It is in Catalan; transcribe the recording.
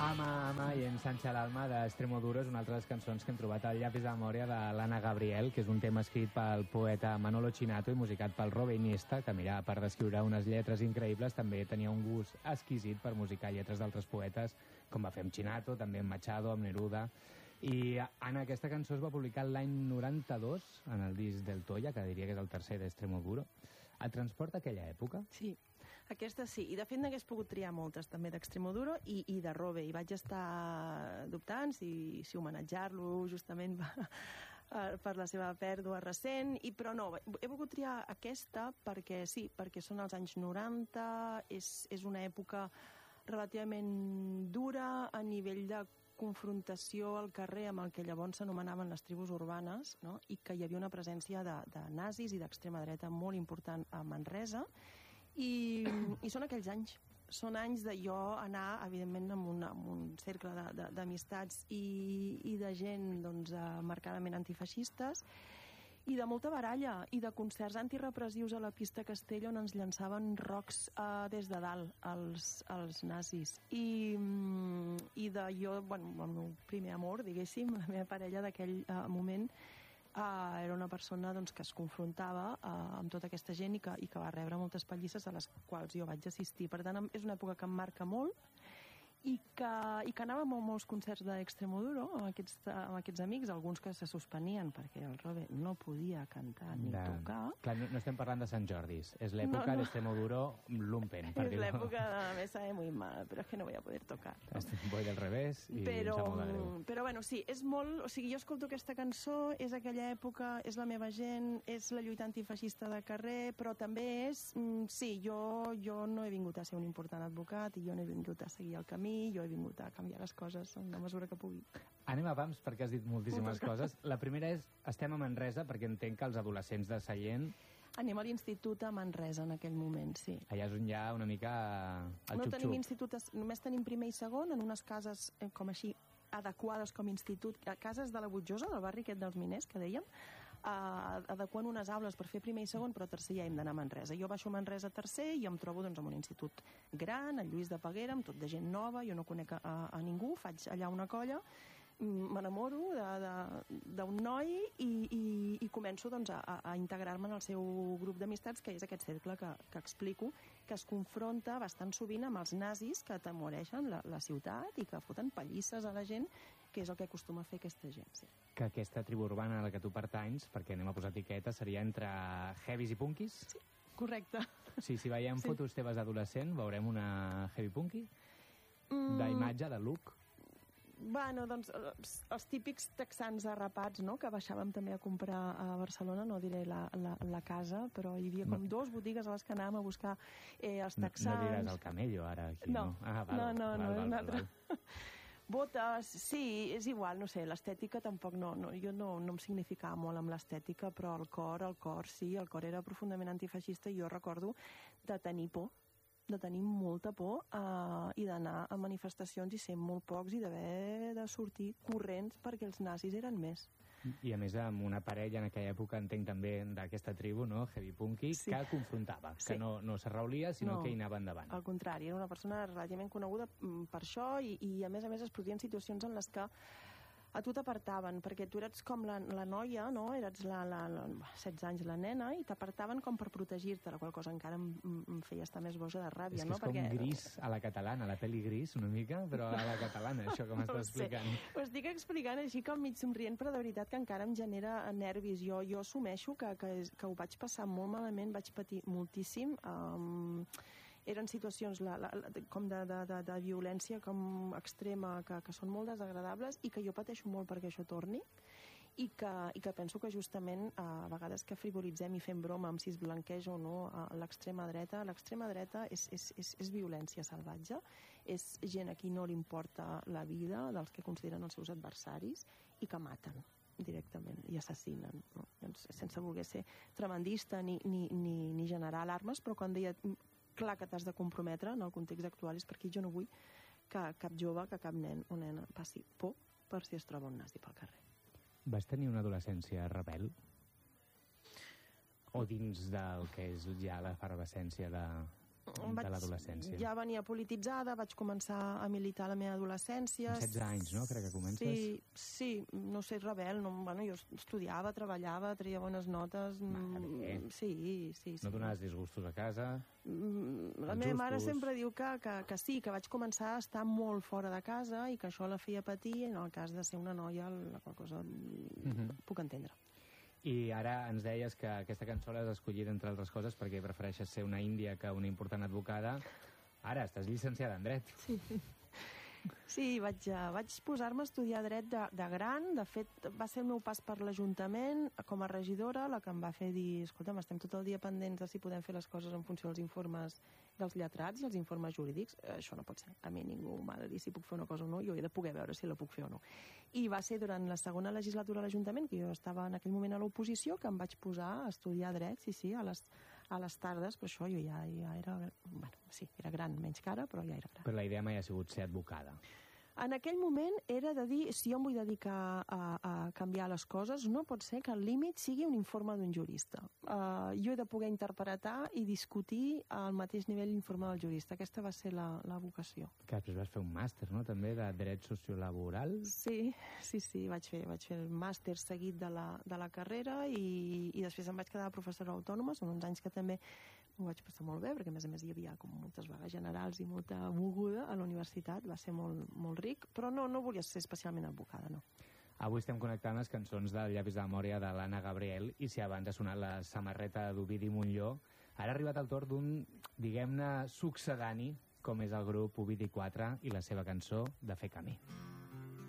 Ama, ama i ensanxa l'alma d'Extremoduro és una altra de les cançons que hem trobat al llapis de memòria de l'Anna Gabriel, que és un tema escrit pel poeta Manolo Chinato i musicat pel Robe Iniesta, que, mira, per descriure unes lletres increïbles, també tenia un gust exquisit per musicar lletres d'altres poetes, com va fer amb Chinato, també amb Machado, amb Neruda. I Anna, aquesta cançó es va publicar l'any 92 en el disc del Toya, que diria que és el tercer d'Extremoduro. Et transporta a aquella època? Sí, aquesta sí. I de fet n'hagués pogut triar moltes, també d'Extremoduro i de Robe. I vaig estar dubtant si homenatjar-lo justament per la seva pèrdua recent, però no, he volgut triar aquesta perquè sí, perquè són els anys 90, és una època relativament dura a nivell de confrontació al carrer amb el que llavors s'anomenaven les tribus urbanes, no? I que hi havia una presència de nazis i d'extrema dreta molt important a Manresa, i són aquells anys. Són anys de jo anar, evidentment, amb un cercle d'amistats i de gent doncs, marcadament antifeixistes, i de molta baralla, i de concerts antirepressius a la pista Castell on ens llançaven rocs des de dalt els nazis. I de jo, bueno, el meu primer amor, diguéssim, la meva parella d'aquell moment, era una persona doncs, que es confrontava amb tota aquesta gent i que va rebre moltes pallisses a les quals jo vaig assistir. Per tant, és una època que em marca molt i que anàvem a molts concerts d'Extremoduro amb aquests amics, alguns que se suspenien perquè el Robe no podia cantar ni tocar. Clar, no estem parlant de Sant Jordis, és l'època d'Extremoduro lumpen. Es l'època de me sabe muy mal, però és que no voy a poder tocar. Voy del revés i em sap molt de greu. Però bueno, sí, és molt... O sigui, jo escolto aquesta cançó, és aquella època, és la meva gent, és la lluita antifeixista de carrer, però també és... Sí, jo no he vingut a ser un important advocat i jo no he vingut a seguir el camí, jo he vingut a canviar les coses en la mesura que pugui. Anem a pams perquè has dit moltíssimes coses. La primera és, estem a Manresa, perquè entenc que els adolescents de Sallent... Anem a l'institut a Manresa en aquell moment, sí. Allà és on hi ha una mica el xup-xup. No tenim institut, només tenim primer i segon en unes cases com així adequades com a institut, cases de la Butjosa, del barri aquest dels miners, que dèiem, adequant unes aules per fer primer i segon, però tercer ja hem d'anar a Manresa. Jo baixo a Manresa tercer i em trobo doncs, en un institut gran, el Lluís de Peguera, amb tot de gent nova, jo no conec a ningú, faig allà una colla, m'enamoro d'un noi i començo doncs, a integrar-me en el seu grup d'amistats, que és aquest cercle que explico, que es confronta bastant sovint amb els nazis que atemoreixen la ciutat i que foten pallisses a la gent, que és el que acostuma a fer aquesta gent. Sí. Que aquesta tribu urbana a la que tu pertanys, perquè anem a posar etiqueta, seria entre heavies i punkis? Sí, correcte. Sí, si veiem fotos teves adolescent, veurem una heavy punky? D'imatge, de look? Bueno, doncs els típics texans arrapats, no?, que baixàvem també a comprar a Barcelona, no diré la casa, però hi havia com dues botigues a les que anàvem a buscar els texans. No diràs el camello, ara, aquí, no? No, és un altre. Botes, sí, és igual, no sé, l'estètica tampoc jo no em significava molt amb l'estètica, però el cor sí, el cor era profundament antifeixista i jo recordo de tenir por, de tenir molta por i d'anar a manifestacions i ser molt pocs i d'haver de sortir corrents perquè els nazis eren més. I a més amb una parella en aquella època, entenc també d'aquesta tribu, no? Heavy punky, sí, que confrontava, que no s'arraulia, sinó que hi anava endavant. Al contrari, era una persona relativament coneguda per això i a més es produïen situacions en les que a tu t'apartaven, perquè tu eres com la noia, no? Eres 16 anys la nena, i t'apartaven com per protegir-te, la qual cosa encara em feia estar més boja de ràbia, no? És que és com Gris a la catalana, la pel·li Gris, una mica, però a la catalana, això que m'estàs explicant. Ho estic explicant així com mig somrient, però de veritat que encara em genera nervis. Jo assumeixo que ho vaig passar molt malament, vaig patir moltíssim. Eren situacions com de violència com extrema, que són molt desagradables i que jo pateixo molt perquè això torni i que penso que justament a vegades que frivolitzem i fem broma amb si es blanqueja o no l'extrema dreta és violència salvatge, és gent a qui no li importa la vida dels que consideren els seus adversaris i que maten directament i assassinen, no? Sense voler ser tremendista ni generar alarmes, però quan deia clar que t'has de comprometre en el context actual és perquè jo no vull que cap jove, que cap nen o nena passi por per si es troba un nazi pel carrer. Vas tenir una adolescència rebel? O dins del que és ja l'efervescència de l'adolescència? Ja venia polititzada, vaig començar a militar a la meva adolescència. Amb 16 anys, no? Crec que comences. Sí, no sé, rebel. Bueno, jo estudiava, treballava, treia bones notes. Sí. No donaves disgustos a casa? La meva mare sempre diu que sí, que vaig començar a estar molt fora de casa i que això la feia patir, en el cas de ser una noia, la qual cosa puc entendre. I ara ens deies que aquesta cançó l'has escollit, entre altres coses, perquè prefereixes ser una índia que una important advocada. Ara estàs llicenciada en dret. Sí, vaig posar-me a estudiar dret de gran. De fet, va ser el meu pas per l'Ajuntament com a regidora la que em va fer dir, escolta'm, estem tot el dia pendents de si podem fer les coses en funció dels informes dels lletrats i els informes jurídics. Això no pot ser. A mi ningú m'ha de dir si puc fer una cosa o no. Jo he de poder veure si la puc fer o no. I va ser durant la segona legislatura a l'Ajuntament, que jo estava en aquell moment a l'oposició, que em vaig posar a estudiar dret, sí, a les tardes, però això jo ja era... Bueno, sí, era gran, menys cara, però ja era gran. Però la idea mai ha sigut ser advocada. En aquell moment era de dir, si jo em vull dedicar a canviar les coses, no pot ser que el límit sigui un informe d'un jurista. Jo he de poder interpretar i discutir al mateix nivell l'informe del jurista. Aquesta va ser la vocació. Que després vas fer un màster, no?, també, de dret sociolaboral? Sí, vaig fer el màster seguit de la carrera i després em vaig quedar professora autònoma. Són uns anys que també m'ho vaig passar molt bé, perquè a més hi havia com moltes vagues generals i molta moguda a la universitat. Va ser molt ric, però no volia ser especialment advocada, no. Avui estem connectant les cançons del Llapis de Memòria de l'Anna Gabriel, i si abans ha sonat la samarreta d'Ovidi Montllor, ara ha arribat el torn d'un, diguem-ne, succedani, com és el grup Ovidi 4 i la seva cançó de Fer camí.